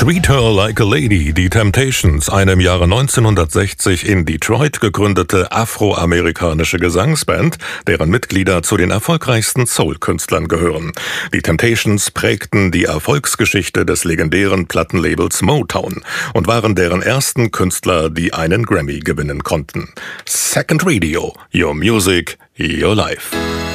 Treat Her Like a Lady, die Temptations, eine im Jahre 1960 in Detroit gegründete afroamerikanische Gesangsband, deren Mitglieder zu den erfolgreichsten Soul-Künstlern gehören. Die Temptations prägten die Erfolgsgeschichte des legendären Plattenlabels Motown und waren deren ersten Künstler, die einen Grammy gewinnen konnten. Second Radio, Your Music, Your Life.